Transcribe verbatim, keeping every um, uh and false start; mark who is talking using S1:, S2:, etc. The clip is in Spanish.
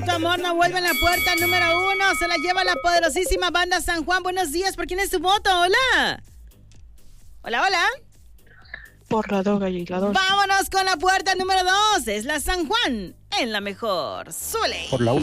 S1: Tu amor no vuelve en la puerta número uno. Se la lleva la poderosísima banda San Juan. Buenos días. ¿Por quién es tu voto? Hola. Hola, hola.
S2: Por la dos, y la dos.
S1: Vámonos con la puerta número dos. Es la San Juan en la mejor. Sule.
S3: Por la